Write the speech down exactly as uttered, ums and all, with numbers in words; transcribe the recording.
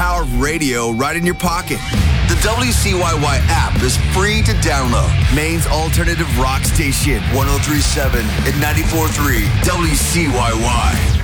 power of radio right in your pocket. The W C Y Y app is free to download. Maine's alternative rock station, one oh three point seven and ninety-four point three W C Y Y.